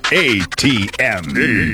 ATM.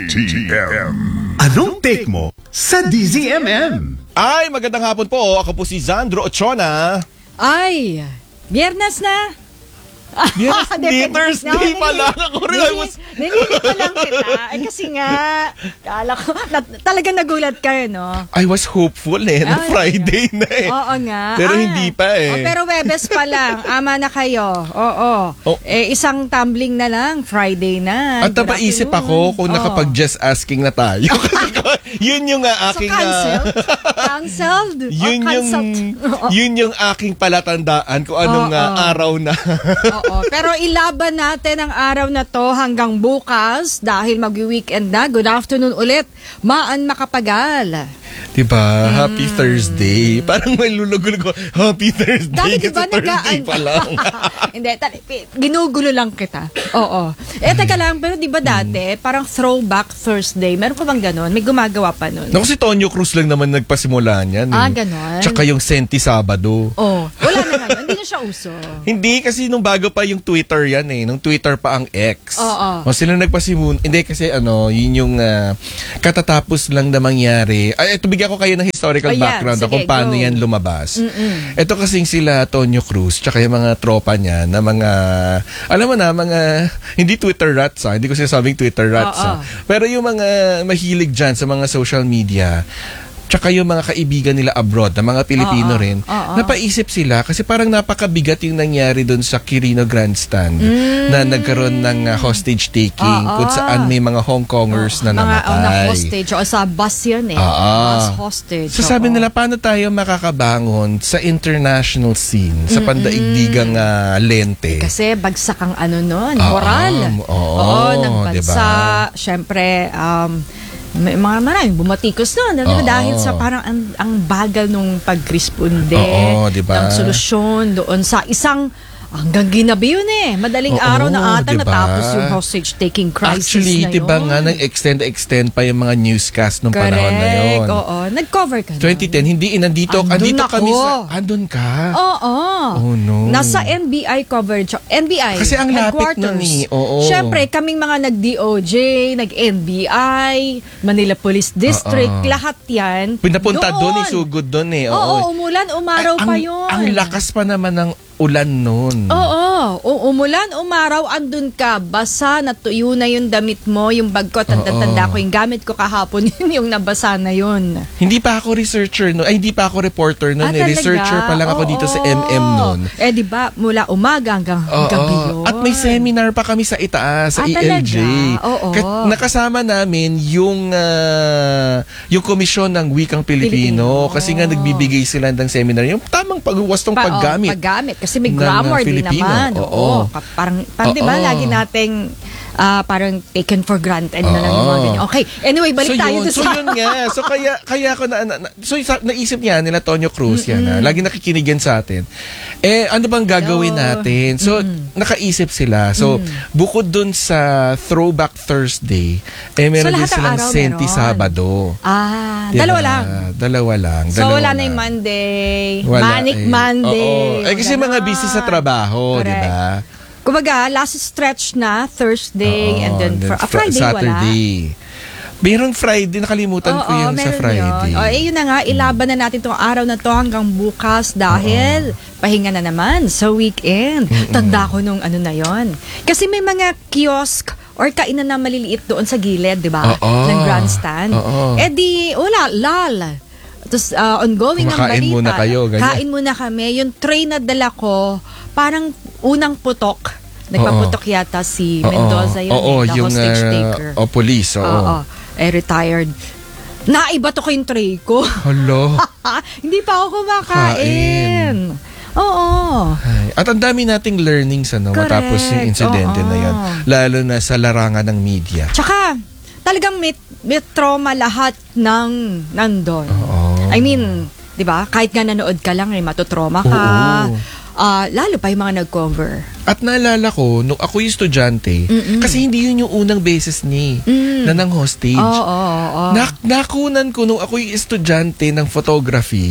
Anong take mo sa DZMM? Ay, magandang hapon po. Ako po si Zandro Ochona. Ay, Biyernes na. Yes, Thursday pa lang ako rin. Nililito lang kita. Ay, kasi nga, kala ko, talagang nagulat ka, no? I was hopeful na Friday na eh. Oo nga. Pero hindi pa eh. Oh, pero Webes pa lang. Ama na kayo. Oo. Oh. Isang tumbling na lang. Friday na. At napaisip ako kung nakapag-just asking na tayo. Yun yung aking... So, canceled? Yun yung aking palatandaan kung anong araw na. Oo, pero ilaban natin ang araw na to hanggang bukas dahil mag-weekend na. Good afternoon ulit. Maan makapagal. Diba? Happy Thursday. Parang may lulugul ko. Happy Thursday. Dahil kasi diba Thursday pa lang. Hindi, ginugulo lang kita. Oo. Teka lang, pero diba dati, parang throwback Thursday. Meron pa bang ganon? May gumagawa pa nun. Naku, si Tonyo Cruz lang naman nagpasimula niyan. Ganon. Tsaka yung Senti Sabado. Wala na ngayon. Hindi na siya uso. Hindi, kasi nung bago pa yung Twitter yan eh. Nung Twitter pa ang X. Oo. O sila nagpasimula. Hindi kasi yun yung katatapos lang na mangyari. Ay, ito bigyan ko kayo ng historical background kung paano yan lumabas. Ito kasing sila Tonyo Cruz tsaka yung mga tropa niya na mga, alam mo na, mga, hindi Twitter rats hindi ko sinasabing Twitter rats pero yung mga mahilig dyan sa mga social media, tsaka yung mga kaibigan nila abroad, na mga Pilipino rin, napaisip sila kasi parang napakabigat yung nangyari doon sa Quirino Grandstand na nagkaroon ng hostage taking kung saan may mga Hong Kongers na namatay. Mga hostage o sa bus yun eh. Bus hostage. So sabi nila, paano tayo makakabangon sa international scene, sa pandaigdigang lente? Kasi bagsak ang moral. Ng bansa. Diba? Siyempre, may mga maraming bumatikos na dahil sa parang ang bagal nung pag-responde ng solusyon doon sa isang hanggang ginabi yun eh. Madaling araw na ata natapos yung hostage-taking crisis. Actually, na yun. Diba nga, nag-extend pa yung mga newscast nung panahon na yun. Oo. Nag-cover ka 2010, hindi, nandito kami sa... Andun ka? Oo. Oh no. Nasa NBI coverage. NBI. Kasi ang lapit nun eh. Oo. Siyempre, kaming mga nag-DOJ, nag-NBI, Manila Police District, lahat yan. Pinapunta doon, isugod doon eh. Oo, umulan, umaraw pa yun. Ang lakas pa naman ng ulan noon. Oo. Umulan, umaraw, andun ka. Basa, natuyo na yung damit mo, yung bag ko, tanda ko, yung gamit ko kahapon, yun yung nabasa na yun. Hindi pa ako researcher noon. Ay, hindi pa ako reporter noon. Researcher pa lang ako dito sa MM noon. Diba, mula umaga hanggang gabi yun. At may seminar pa kami sa itaas, sa ELJ. Nakasama namin yung komisyon ng wikang Pilipino. Kasi nga nagbibigay sila ng seminar. Yung tamang pagwastong paggamit. Kasi may grammar din naman. Parang diba, lagi nating parang taken for granted na lang mga ganyan. Okay, anyway, balik tayo sa... So yun nga. So kaya ako naisip niya nila Tonyo Cruz yan. Lagi nakikinig yan sa atin. Ano bang gagawin natin? So nakaisip sila. So bukod dun sa Throwback Thursday, meron din silang Senti Sabado. Diba? Dalawa lang. So wala na yung Monday. Manic Monday. Kasi mga busy sa trabaho, di ba? Kumbaga, last stretch na, Thursday, and then Friday, Saturday. Meron Friday, nakalimutan ko yung sa Friday. Yun na nga, ilaban na natin itong araw na to hanggang bukas dahil pahinga na naman sa weekend. Tanda ko nung na yon. Kasi may mga kiosk or kainan na maliliit doon sa gilid, di ba? Ng grandstand. Lal. Tapos ongoing ang balita. Kain muna kayo, ganyan. Kain muna kami. Yung tray na dala ko, parang unang putok. Nagpaputok yata si Mendoza yun. The hostage taker. Police. Retired. Naiba to ko yung tray ko. Hello. Hindi pa ako kumakain. Oo. At ang dami nating learnings matapos yung insidente na yan. Lalo na sa larangan ng media. Tsaka, talagang may trauma lahat ng nandun. I mean, di ba? Kahit nga nanood ka lang, matutrauma ka. Lalo pa yung mga nag-cover. At naalala ko, nung ako yung estudyante, kasi hindi yun yung unang beses na nang hostage. Nakunan ko nung ako yung estudyante ng photography,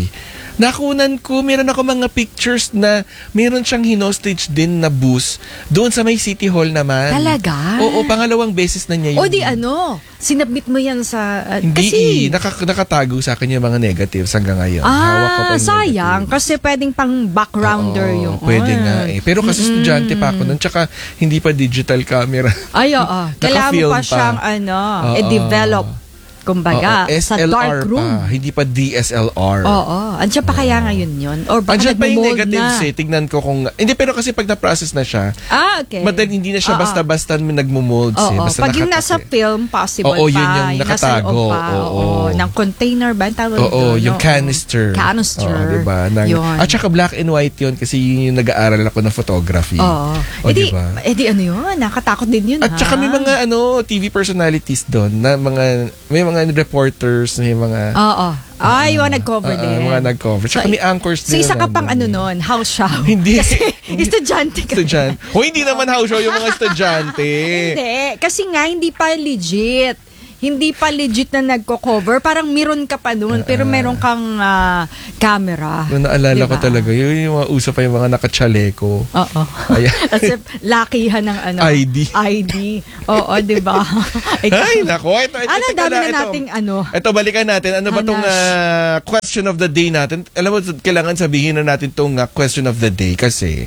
Nakunan ko, meron ako mga pictures na meron siyang hinostage din na bus doon sa may City Hall naman. Talaga? Oo, pangalawang beses na niya yun. O di sinabit mo yan sa... Hindi, nakatago sa akin yung mga negatives hanggang ngayon. Hawak ko pa yung sayang. negatives. Kasi pwedeng pang backgrounder yung... Pwede nga eh. Pero kasi estudyante pa ako nun, tsaka hindi pa digital camera. Ay, kailangan mo pa siyang develop. Kumbaga, sa dark room. Hindi pa DSLR. Andiyan pa kaya ngayon yun? Or baka andiyan pa yung negatives na. Tignan ko kung... Hindi, pero kasi pag na-process na siya, okay. Madali, hindi na siya basta-basta nagmumold. Basta pag yung nasa film, possible pa. Yun yung nakatago. Ng container ba? Yung canister. Canister. Diba? At saka black and white yun kasi yun yung nag-aaral ako ng photography. Diba? Ano yun? Nakatakot din yun. At saka may mga TV personalities doon na may mga reporters, may mga... yung nag-cover din. Mga nag-cover. Tsaka may anchors din. So, isa ka pang house show. Hindi. Kasi estudyante ka. Hindi naman house show yung mga estudyante. Hindi. Kasi nga, hindi pa legit. Hindi pa legit na nagko-cover. Parang meron ka pa noon, pero meron kang camera. Naalala ko talaga, yung mga uso pa yung mga nakachaleko. Kasi lakihan ng ID. Diba? Ay, nako. Dami na nating Ito, balikan natin. Ano ba itong question of the day natin? Alam mo, kailangan sabihin na natin itong question of the day kasi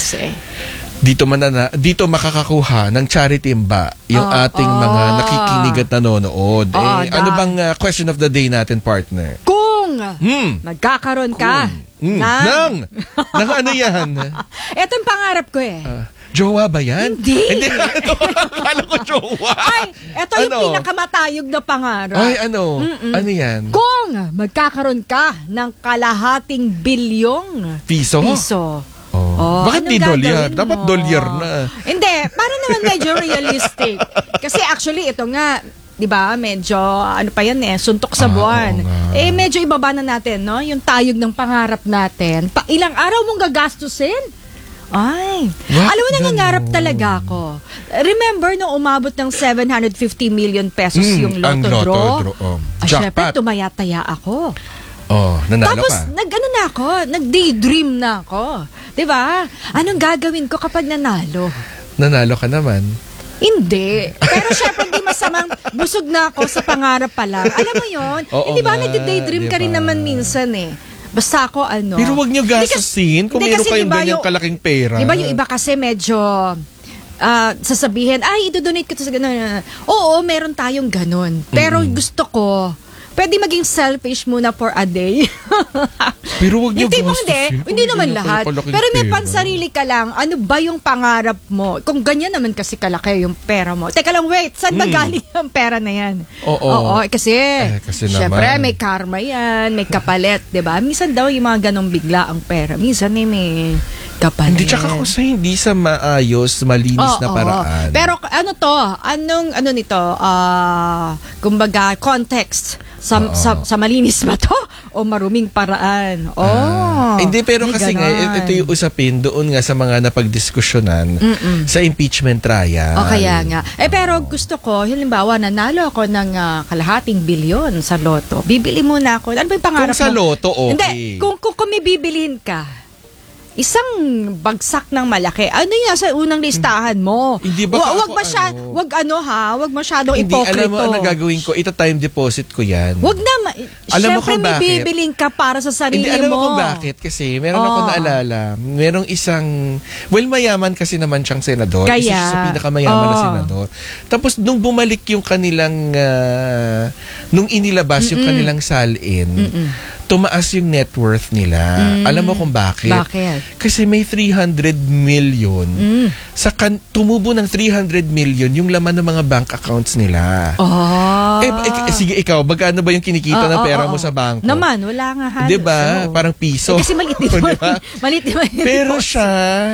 dito makakakuha ng charity imba yung ating mga nakikinig at nanonood. Ano bang question of the day natin, partner? Kung magkakaroon ka ng ano yan? Ito yung pangarap ko Jowa ba yan? Hindi. Akala ko jowa. Ito yung pinakamatayog na pangarap. Ano yan? Kung magkakaroon ka ng kalahating bilyong piso. Bakit di dolyar? Dapat dolyar na. Hindi, para naman medyo realistic. Kasi actually, ito nga, di ba, medyo, suntok sa buwan. Medyo ibaba na natin, no? Yung tayog ng pangarap natin. Ilang araw mong gagastusin? Alam mo, nangangarap talaga ako. Remember, nung umabot ng 750 million pesos yung Lotto draw? Syempre, tumayataya ako. Nanalo tapos, ka. nag-daydream na ako. Diba? Anong gagawin ko kapag nanalo? Nanalo ka naman. Hindi. Pero syempre, hindi masamang busog na ako sa pangarap pa lang. Alam mo yun? Hindi ba, nag-daydream ka rin naman minsan Basta ako Pero wag niyo gastusin kung meron kayong ganyang kalaking pera. Diba yung iba kasi medyo... sasabihin, idodonate ko to sa gano'n. Oo, meron tayong gano'n. Pero gusto ko, pwede maging selfish muna for a day. Pero wag niyo gastusin. Hindi naman lahat. Pero may pansarili ka lang, ano ba yung pangarap mo? Kung ganyan naman kasi kalaki yung pera mo. Teka lang, wait, saan ba galing ang pera na yan? Kasi syempre may karma yan, may kapalit, diba? Minsan daw yung mga ganong bigla ang pera. Minsan may kapalit. Hindi, tsaka kasi hindi sa maayos, malinis na paraan. Pero anong nito? Kumbaga, context. Sa malinis ba to? O maruming paraan? Hindi, pero kasi ito yung usapin doon nga sa mga napagdiskusyonan sa impeachment trial. Kaya nga. Pero gusto ko, halimbawa, nanalo ako ng kalahating bilyon sa loto. Bibili muna ako. Ano ba yung pangarap mo? Kung sa loto, okay. Hindi, kung may bibilin ka, isang bagsak ng malaki. Ano yung nasa unang listahan mo? Hindi ba wag masyadong ipokrito. Alam mo, ano gagawin ko? Ita-time deposit ko yan. Wag na. Siyempre, may bibiling ka para sa sarili mo. Alam mo kung bakit? Kasi meron ako naalala. Merong isang, mayaman kasi naman siyang senador. Kaya, isa siya sa pinakamayaman na senador. Tapos, nung bumalik yung kanilang, nung inilabas yung kanilang salin, tumaas yung net worth nila. Alam mo kung bakit? Bakit? Kasi may 300 million. Tumubo ng 300 million yung laman ng mga bank accounts nila. Sige, ikaw, magkano ba yung kinikita ng pera mo sa bangko? Naman, wala nga halos. Diba? Parang piso. Kasi maliit naman. Maliit naman. Pero siya,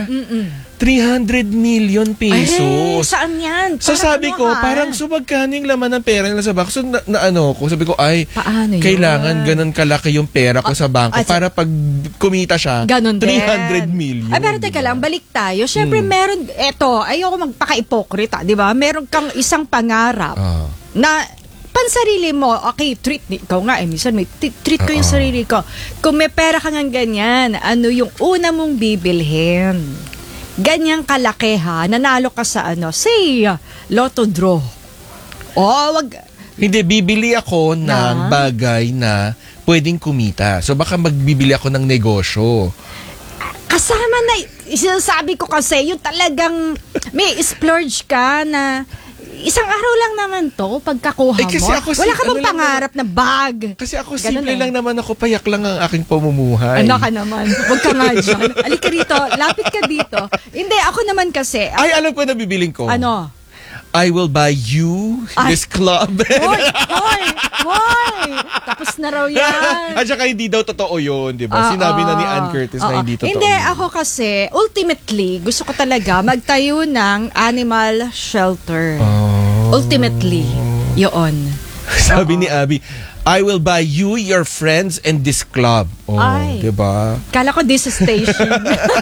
300 million pesos. Saan yan? So sabi ko, parang magkano yung laman ng pera nila sa bangko? So sabi ko, paano kailangan ganun kalaki yung pera ko sa bangko para pag kumita siya, ganun 300 million. Pero teka lang, balik tayo. Siyempre, ayoko magpaka-ipokrita, di ba? Meron kang isang pangarap na pansarili mo, okay, treat, ikaw nga, minsan may treat ko yung sarili ko. Kung may pera ka nga ganyan, ano yung una mong bibilhin? Ganyang kalaki ha, nanalo ka sa say, lotto draw. Hindi, bibili ako ng bagay na pwedeng kumita. So baka magbibili ako ng negosyo. Kasama na, sinasabi ko kasi, yung talagang may splurge ka na isang araw lang naman to pagkakuha mo. Kasi ako, wala ka bang pangarap na bag? Kasi ako simple lang naman ako, payak lang ang aking pamumuhay. Ano ka naman? Huwag ka nga dyan. Alika rito, lapit ka dito. Hindi, ako naman kasi. Ay, alam ko na bibiling ko. Ano? I will buy you this club. Hoy! Tapos na raw yan. At saka hindi daw totoo yun, di ba? Sinabi na ni Ann Curtis na hindi totoo. Hindi, ako kasi, ultimately, gusto ko talaga magtayo ng animal shelter. Ultimately, yun. Sabi ni Abby, I will buy you, your friends, and this club. Di ba? Kala ko this station.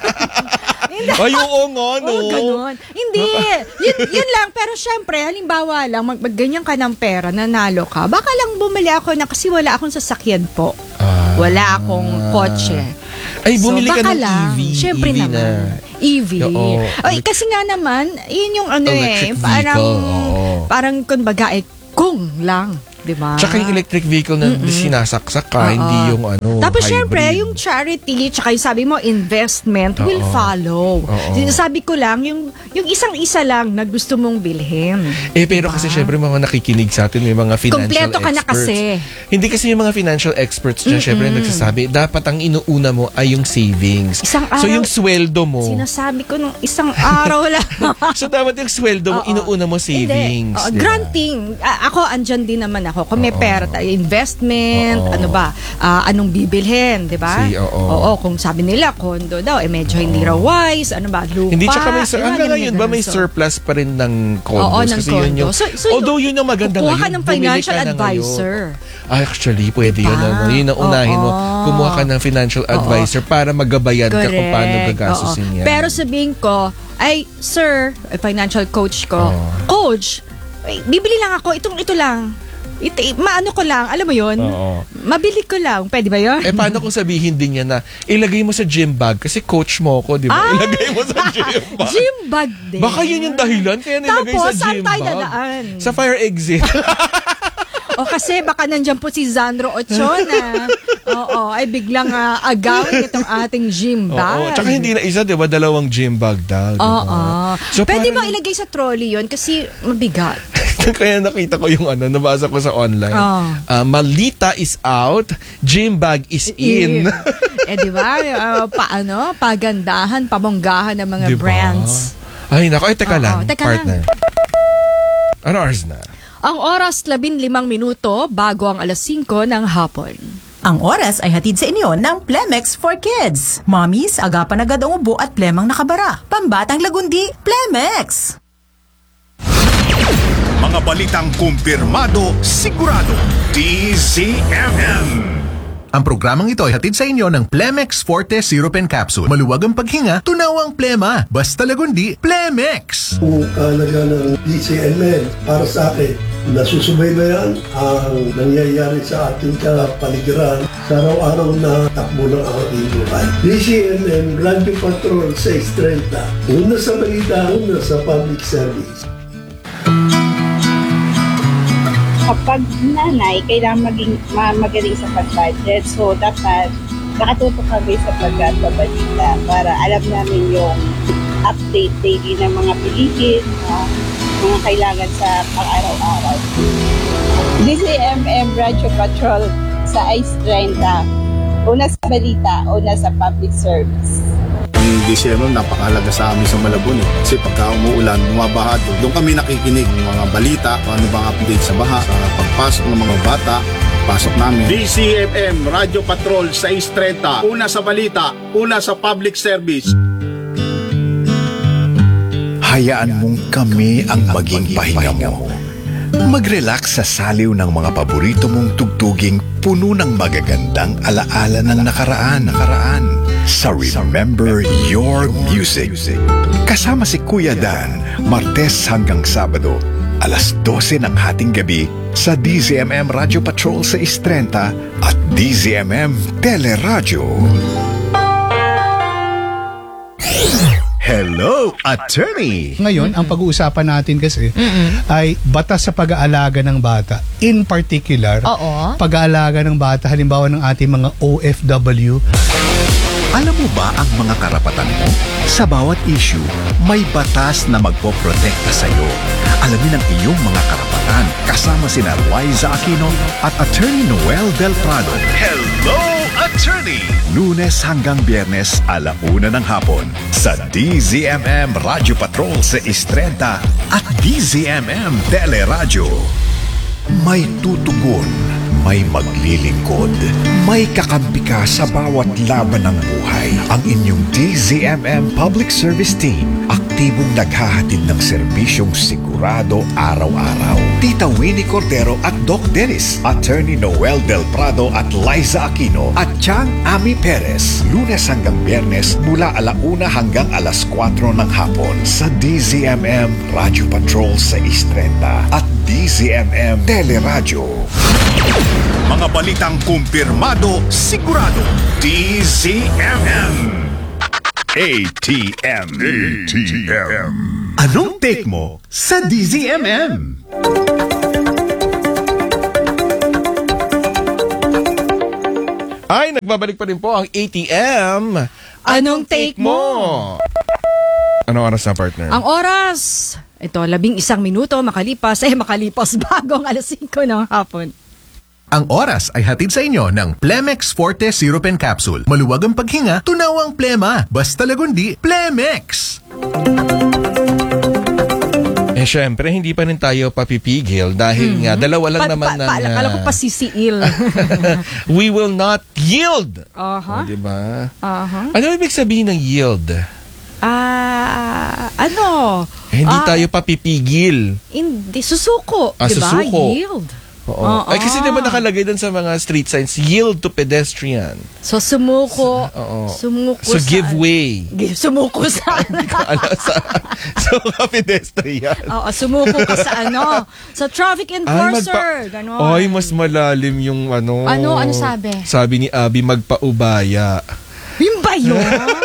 Ay, oo nga, no? Ganun. Hindi. Yun lang. Pero syempre, halimbawa lang, magganyan ka ng pera, nanalo ka. Baka lang bumili ako kasi wala akong sasakyan po. Wala akong kotse. Ay, bumili ka ng lang. EV. Syempre EV naman. EV. Ay, kasi nga naman, yun yung electric parang kumbaga, kung lang. Diba? Tsaka yung electric vehicle na sinasaksak ka, hindi yung Tapos hybrid. syempre, yung charity, tsaka yung sabi mo, investment will follow. Sabi ko lang, yung isang-isa lang na gusto mong bilhin. Pero kasi syempre mga nakikinig sa atin, may mga financial kompleto ka na experts. kasi. Hindi kasi yung mga financial experts dyan, syempre nagsasabi, dapat ang inuuna mo ay yung savings. Isang araw, so yung sweldo mo. Sinasabi ko nung isang araw lang. So dapat yung sweldo mo, inuuna mo savings. Hindi. Granting. Ako, andyan din naman ako. Kung may pera tayo, investment, anong bibilhin, di ba? Kung sabi nila, condo daw, medyo hindi raw wise, lupa. Hindi, tsaka hanggang ngayon ba may surplus pa rin ng condos? Kasi yun yung, although yun yung maganda ngayon, kukuha ka ng financial advisor. Actually, pwede yun. Yun ang unahin mo. Kumuha ka ng financial advisor para magabayan ka kung paano gagastusin yan. Pero sabihin ko, sir, financial coach ko, coach, bibili lang ako, ito lang. Maano ko lang, alam mo yun? Mabili ko lang. Pwede ba yun? Paano kung sabihin din niya na ilagay mo sa gym bag kasi coach mo ko, di ba? Ilagay mo sa gym bag. Gym bag din. Baka yun yung dahilan kaya nilagay sa gym bag. Tapos, saan tayo dadaan? Sa fire exit. Kasi baka nandyan po si Zandro Ochona. Ay biglang agawin itong ating gym bag. Tsaka hindi na isa, di ba? Dalawang gym bag daw. So, pwede ba ilagay sa trolley yun? Kasi mabigat. Kaya nakita ko yung nabasa ko sa online. Malita is out, gym bag is in. Di ba? Pagandahan, pabonggahan ng mga brands. Ay, nako. Teka lang, partner. Ano oras na? Ang oras 15 minuto bago ang alas 5 ng hapon. Ang oras ay hatid sa inyo ng Plemex for Kids. Mommies, agapan agad ang ubo at plemang nakabara. Pambatang lagundi, Plemex! Mga balitang kumpirmado, sigurado. DZMM. Ang programang ito ay hatid sa inyo ng Plemex Forte Syrup and Capsule. Maluwag ang paghinga, tunaw ang plema. Basta lagundi, Plemex! Ang kahalaga ng DZMM para sa akin, nasusubaybayan ang nangyayari sa ating kapaligiran sa araw-araw na takbo ng ating buhay. DZMM Radio Patrol 630. Una sa balita, una sa public service. Kapag nanay, kailangan magaling sa pag-budget. So, dapat nakatutok kami sa pagbabalita para alam namin yung update daily ng mga bilihin, mga kailangan sa pang-araw-araw. DZMM Radio Patrol sa Ice 30. Una sa balita, una sa public service. Ang DZMM napakahalaga sa amin sa Malabon kasi pagka umuulan, bumabaha doon kami nakikinig ng mga balita, ano bang update sa baha, sa pagpasok ng mga bata, pasok namin. DZMM Radio Patrol 630, una sa balita, una sa public service. Hayaan mong kami ang maging pahinga mo. Mag-relax sa saliw ng mga paborito mong tugtuging puno ng magagandang alaala ng nakaraan. Sa Remember Your Music. Kasama si Kuya Dan, Martes hanggang Sabado, alas 12 ng hating gabi sa DZMM Radio Patrol sa Istrenta at DZMM Teleradyo. Hello, Attorney! Ngayon, ang pag-uusapan natin kasi ay batas sa pag-aalaga ng bata. In particular, pag-aalaga ng bata, halimbawa ng ating mga OFW. Alam mo ba ang mga karapatan mo? Sa bawat issue, may batas na magpoprotekta sa iyo. Alamin ang iyong mga karapatan kasama sina Liza Aquino at Attorney Noel Del Prado. Hello, Attorney! Lunes hanggang Biyernes, 1:00 ng hapon sa DZMM Radio Patrol sa Istrenta at DZMM Teleradyo. May tutugon, may maglilingkod, may kakampi ka sa bawat laban ng buhay. Ang inyong DZMM Public Service Team, aktibong naghahatid ng serbisyong sigurado araw-araw. Tita Winnie Cordero at Doc Dennis, Attorney Noel Del Prado at Liza Aquino at Chang Ami Perez. Lunes hanggang Biyernes mula 1:00 hanggang 4:00 ng hapon sa DZMM Radio Patrol sa Istrenta at DZMM Teleradyo. Mga balitang kumpirmado, sigurado. DZMM. ATM. Anong take mo sa DZMM? Ay, nagbabalik pa rin po ang ATM. Anong take mo? Anong oras na, partner? Ang oras, ito, 11 minuto makalipas bago ang 5:00 ng hapon. Ang oras ay hatid sa inyo ng Plemex Forte Syrup and Capsule. Maluwag ang paghinga, tunaw ang plema. Basta lagundi, Plemex! Syempre, hindi pa rin tayo papipigil dahil nga dalawa lang naman ng... Akala ko pasisiil. We will not yield! Diba? Ano ibig sabihin ng yield? Hindi tayo papipigil. Hindi, susuko. Diba? Susuko. Yield. Oo. Ay, kasi diba nakalagay dun sa mga street signs, yield to pedestrian. So, sumuko. Sumuko so, sa... give way. Sumuko sa... sa mga pedestrian. Oo, sumuko ka sa sa traffic enforcer. Ay, mas malalim yung Ano sabi? Sabi ni Abby, magpaubaya. Yun ba yun?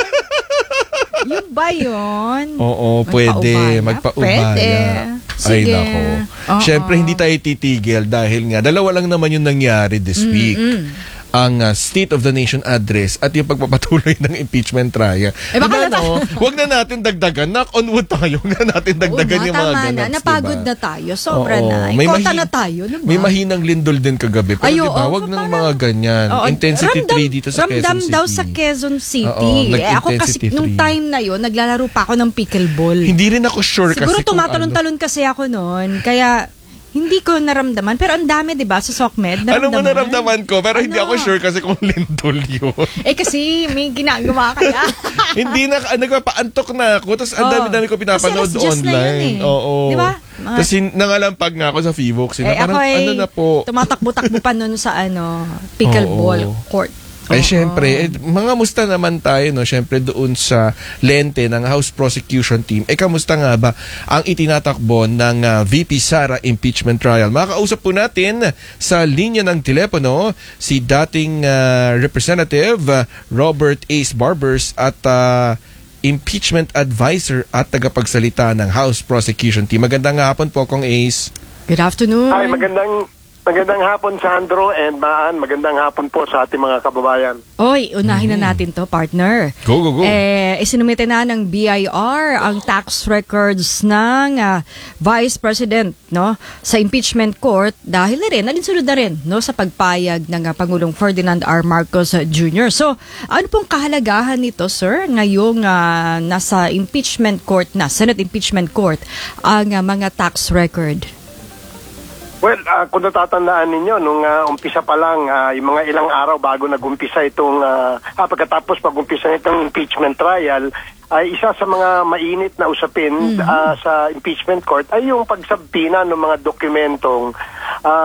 Yun ba yun? Oo, pwede. Magpaubaya. Pwede. Sige. Ay, nako. Siyempre, hindi tayo titigil dahil nga, dalawa lang naman yung nangyari this week. Ang State of the Nation Address at yung pagpapatuloy ng impeachment trial. Huwag na natin dagdagan. Knock on wood tayo. Huwag na natin dagdagan yung mga gano'n. Napagod na tayo. Sobra na. Ikota na tayo. Diba? May mahinang lindol din kagabi. Pero diba, huwag ng mga ganyan. Intensity 3 dito sa Quezon City. Ramdam daw sa Quezon City. Ako kasi, nung time na yun, naglalaro pa ako ng pickleball. Hindi rin ako sure kasi siguro tumatalon-talon kasi ako noon. Kaya... Hindi ko naramdaman. Pero ang dami, di ba, sa SOCMED. Ano mo naramdaman ko? Pero hindi ako sure kasi kung lindol yun. Kasi may ginagawa kaya. Hindi na, nagpapaantok na ako. Tapos ang dami-dami ko pinapanood online. Oo. Di ba? Tapos nangalampag nga ako sa Fivox. Ako na po. Tumatakbo-takbo pa nun sa pickleball court. Ay, syempre, mga musta naman tayo, no? Syempre, doon sa lente ng House Prosecution Team. Kamusta nga ba ang itinatakbo ng VP Sara impeachment trial? Makakausap po natin sa linya ng telepono si dating Representative Robert Ace Barbers at impeachment advisor at tagapagsalita ng House Prosecution Team. Magandang hapon po, Kong Ace. Good afternoon. Hi, Magandang hapon, Sandro and Maan. Magandang hapon po sa ating mga kababayan. Oy, unahin na natin to, partner. Go. Isinumite na ng BIR ang tax records ng Vice President sa impeachment court dahil nalinsunod na rin sa pagpayag ng Pangulong Ferdinand R. Marcos Jr. So, ano pong kahalagahan nito, sir? Ngayong nasa impeachment court na, Senate impeachment court, ang mga tax record? Well, kung natatandaan ninyo, nung umpisa pa lang, yung mga ilang araw bago nag-umpisa itong, pagkatapos pag-umpisa itong impeachment trial, ay isa sa mga mainit na usapin sa impeachment court ay yung pagsabtina ng mga dokumentong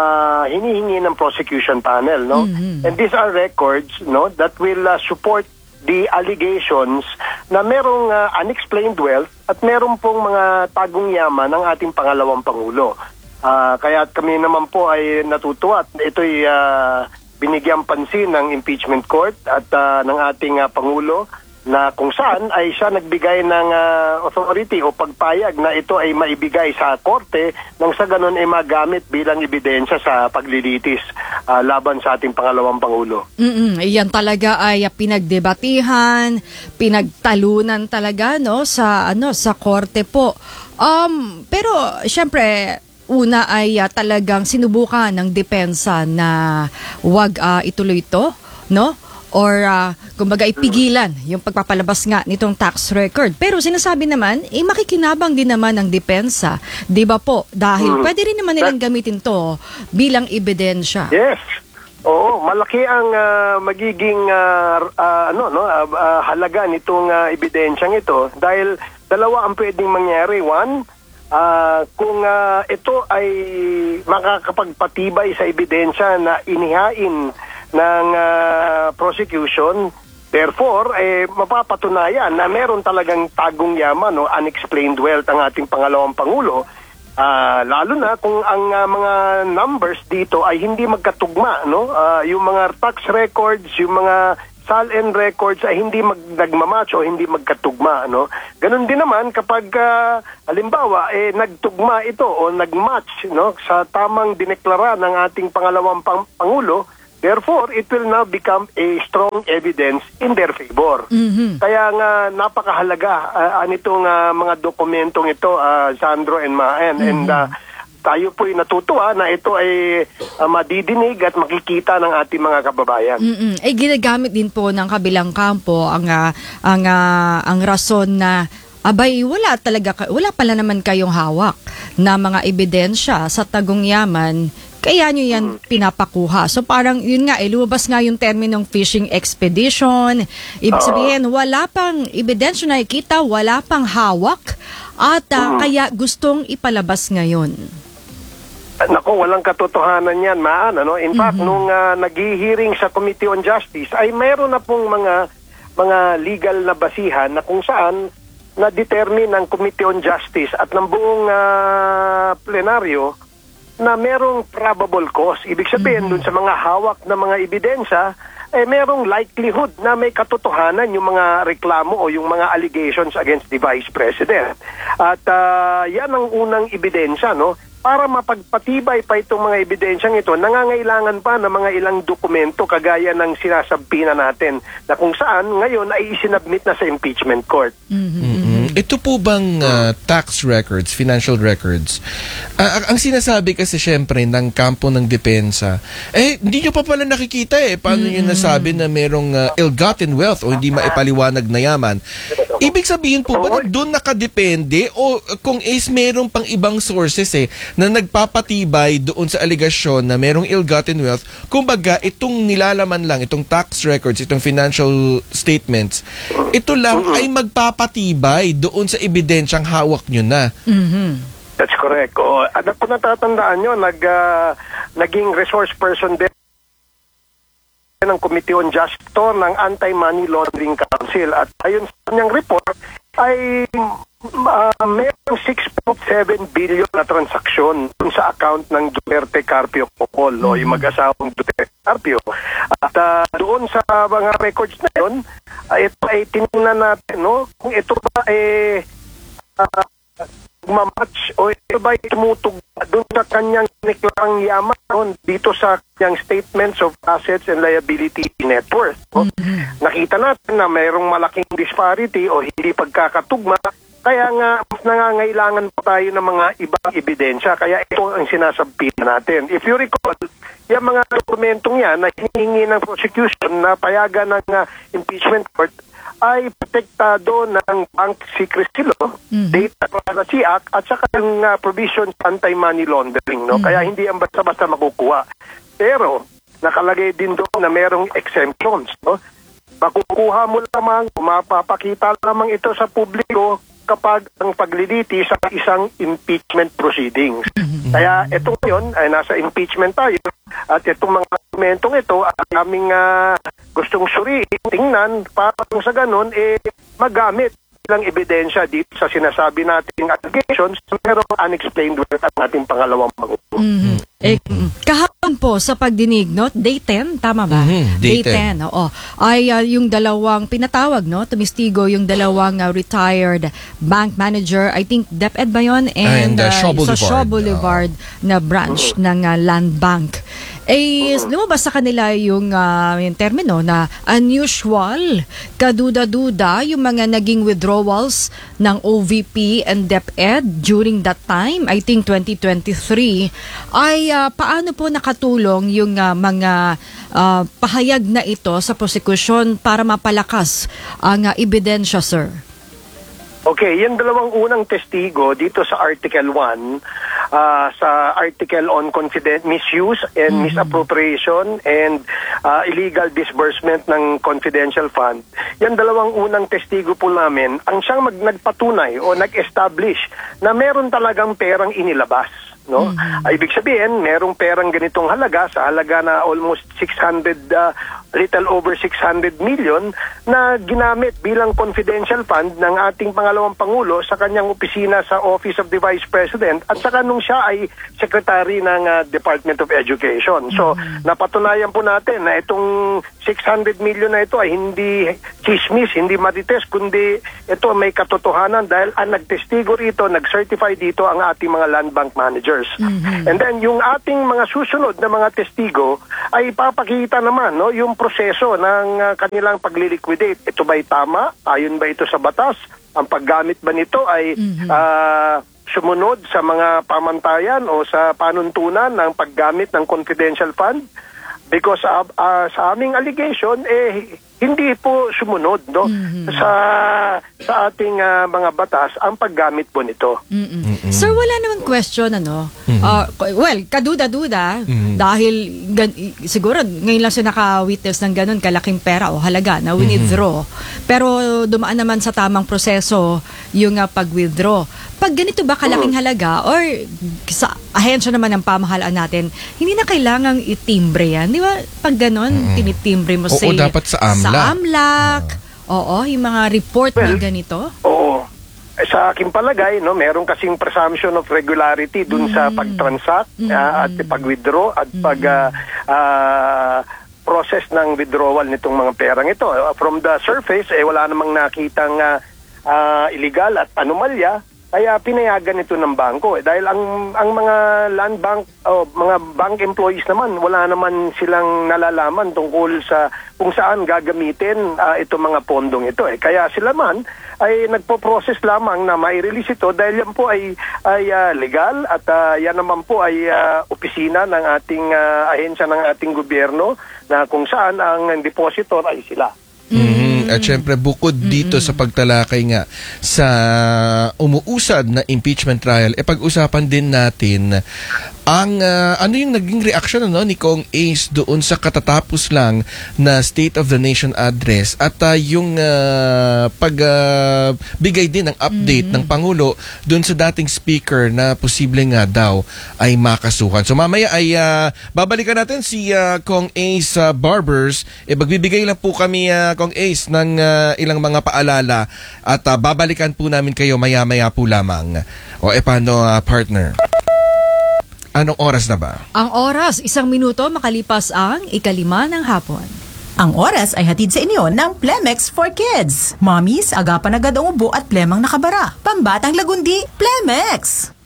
hinihingi ng prosecution panel, no? And these are records, no, that will support the allegations na merong unexplained wealth at meron pong mga tagong yaman ng ating pangalawang Pangulo. Kaya kami naman po ay natutuwa at ito'y binigyang pansin ng impeachment court at ng ating Pangulo na kung saan ay siya nagbigay ng authority o pagpayag na ito ay maibigay sa korte nang sa ganun ay magamit bilang ebidensya sa paglilitis laban sa ating pangalawang Pangulo. Yan talaga ay pinagdebatihan, pinagtalunan talaga no sa korte po. Pero syempre una ay talagang sinubukan ng depensa na wag ituloy ito, no? Or kumbaga ipigilan yung pagpapalabas nga nitong tax record. Pero sinasabi naman, makikinabang din naman ng depensa, di ba po? Dahil pwede rin naman nilang gamitin to bilang ebidensya. Yes. Oo, malaki ang magiging halaga nitong ebidensyang ito dahil dalawa ang pwedeng mangyari. One, kung ito ay makakapagpatibay sa ebidensya na inihain ng prosecution, therefore mapapatunayan na meron talagang tagong yaman o unexplained wealth ang ating pangalawang Pangulo, lalo na kung ang mga numbers dito ay hindi magkatugma, no? Yung mga tax records, yung mga SALN records ay hindi nagmamatch o hindi magkatugma, no? Ganun din naman kapag halimbawa nagtugma ito o nagmatch, no, sa tamang dineklara ng ating pangalawang Pangulo. Therefore, it will now become a strong evidence in their favor. Kaya nga napakahalaga nitong mga dokumentong ito, Sandro and Maan. And tayo po'y natutuwa na ito ay madidinig at makikita ng ating mga kababayan. Ginagamit din po ng kabilang kampo ang rason na abay, wala pala naman kayong hawak na mga ebidensya sa tagong yaman, kaya nyo yan pinapakuha. So parang yun nga, lumabas nga yung terminong fishing expedition. Ibig sabihin, wala pang ebidensya na ikita, wala pang hawak, at kaya gustong ipalabas ngayon. Nako, walang katotohanan yan, Maan. In fact, nung nag-hearing sa Committee on Justice, ay mayroon na pong mga legal na basihan na kung saan na-determine ng Committee on Justice at ng buong plenaryo na merong probable cause. Ibig sabihin, dun sa mga hawak na mga ebidensya, merong likelihood na may katotohanan yung mga reklamo o yung mga allegations against the Vice President. At yan ang unang ebidensya, no? Para mapagpatibay pa itong mga ebidensyang ito, nangangailangan pa ng mga ilang dokumento kagaya ng sinasabi na natin na kung saan ngayon ay isinabmit na sa impeachment court. Ito po bang tax records, financial records, ang sinasabi kasi syempre ng kampo ng depensa, hindi nyo pa pala nakikita paano nyo nasabi na merong ill-gotten wealth o hindi maipaliwanag na yaman? Ibig sabihin po ba na doon nakadepende o kung merong pang ibang sources na nagpapatibay doon sa aligasyon na merong ill-gotten wealth, kumbaga itong nilalaman lang, itong tax records, itong financial statements, ito lang ay magpapatibay doon sa ebidensyang hawak nyo na. That's correct. Kung natatandaan nyo, naging resource person din ng Committee on Justice ng Anti-Money Laundering Council. At ayon sa kanyang report, ay mayroong 6.7 billion na transaksyon sa account ng Duterte Carpio Copol, yung mag-asawang Duterte Carpio. At doon sa mga records na yun, ito ay tinignan natin, no? Kung ito ba mamatch o ito ba tumutugma doon sa kanyang deklarang yaman dito sa kanyang statements of assets and liability net worth. Nakita natin na mayroong malaking disparity o hindi pagkakatugma. Kaya nga, mas nangangailangan pa tayo ng mga ibang ebidensya. Kaya ito ang sinasabi natin. If you recall, yung mga dokumentong yan na hinihingi ng prosecution na payagan ng impeachment court ay protektado ng Bank Secrecy Law, Data Privacy Act, at saka yung provisions anti-money laundering. No? Kaya hindi yan basta-basta makukuha. Pero, nakalagay din doon na merong exemptions. No? Makukuha mo lamang, mapapakita lamang ito sa publiko kapag ang pagliliti sa isang impeachment proceedings. Kaya ito ngayon ay nasa impeachment tayo at itong mga dokumentong ito ay aming gustong suriin, tingnan, para sa ganun, magamit lang ebidensya dito sa sinasabi nating allegations, pero unexplained worth at nating pangalawang mag-upo. Kahapon po sa pagdinig, no? Day 10, tama ba? Day 10, oo. Ay yung dalawang pinatawag, no? Tumistigo yung dalawang retired bank manager, I think DepEd ba yun? And sa Shaw Boulevard na branch ng Land Bank. Lumabas sa kanila yung termino na unusual, kaduda-duda, yung mga naging withdrawals ng OVP and DepEd during that time, I think 2023, ay paano po nakatulong yung mga pahayag na ito sa prosecution para mapalakas ang ebidensya, sir? Okay, yung dalawang unang testigo dito sa Article 1, sa Article on Misuse and Misappropriation and Illegal Disbursement ng Confidential Fund, yung dalawang unang testigo po namin, ang siyang nagpatunay o nag-establish na meron talagang perang inilabas. No? Ibig sabihin, merong perang ganitong halaga, sa halaga na almost 600, little over 600 million na ginamit bilang confidential fund ng ating pangalawang Pangulo sa kanyang opisina sa Office of the Vice President at saka nung siya ay Secretary ng Department of Education. So, napatunayan po natin na itong 600 million na ito ay hindi chismis, hindi marites, kundi ito may katotohanan dahil ang nagtestigo rito, nag-certify dito ang ating mga land bank managers. And then yung ating mga susunod na mga testigo ay papakita naman yung proseso ng kanilang pagliliquidate. Ito ba'y tama? Ayon ba ito sa batas? Ang paggamit ba nito ay sumunod sa mga pamantayan o sa panuntunan ng paggamit ng confidential fund? Because sa aming allegation, hindi po sumunod sa ating mga batas ang paggamit po nito. Sir, wala namang question, well, kaduda-duda, dahil siguro ngayon lang siya naka-witness ng ganun kalaking pera o halaga na withdraw. Pero dumaan naman sa tamang proseso yung pag-withdraw. Pag ganito ba kalaking halaga or sa ahensya naman ng pamahalaan natin, hindi na kailangang itimbre yan. Di ba? Pag ganun, tinitimbre mo Oo, dapat sa AMLAC. Oo, yung mga report na ganito. Oo. Sa aking palagay, meron kasing presumption of regularity dun sa pag-transact at pag-withdraw at process ng withdrawal nitong mga perang ito. From the surface, wala namang nakitang illegal at anomalya. Kaya pinayagan ito ng bangko. Dahil ang mga land bank o mga bank employees naman, wala naman silang nalalaman tungkol sa kung saan gagamitin itong mga pondong ito. Kaya sila man ay nagpo-process lamang na mai-release ito dahil yan po ay legal at yan naman po ay opisina ng ating ahensya ng ating gobyerno na kung saan ang depositor ay sila. At syempre bukod dito sa pagtalakay nga sa umuusad na impeachment trial, pag-usapan din natin ang ano yung naging reaction ni Kong Ace doon sa katatapos lang na State of the Nation address at yung pagbigay din ng update ng Pangulo doon sa dating speaker na posible nga daw ay makasuhan. So mamaya ay babalikan natin si Kong Ace Barbers. Magbibigay lang po kami Kong Ace ng ilang mga paalala at babalikan po namin kayo maya-maya po lamang. O paano partner? Anong oras na ba? Ang oras, 1 minuto makalipas ang 5:05 ng hapon. Ang oras ay hatid sa inyo ng Plemex for Kids. Mommies, agapan agad ang ubo at plemang nakabara. Pambatang lagundi, Plemex!